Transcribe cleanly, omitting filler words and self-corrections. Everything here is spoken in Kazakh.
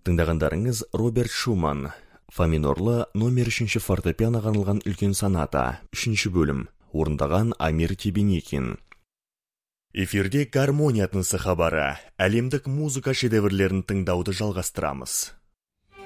Тыңдағандарыңыз Роберт Шуман, фа минорлы номер 3 фортепианоға арналған үлкен соната, 3 бөлім, орындаған Амир Тебеникин. Эфирде гармония тынысы хабары, әлемдік музыка шедеврлерін тыңдауды жалғастырамыз.